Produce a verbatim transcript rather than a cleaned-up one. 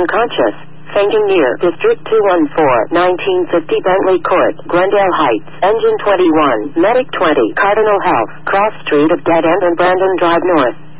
unconscious. Fainting near District two one four, nineteen fifty Bentley Court, Glendale Heights. Engine twenty-one, Medic twenty, Cardinal Health, Cross Street of Dead End and Brandon Drive North.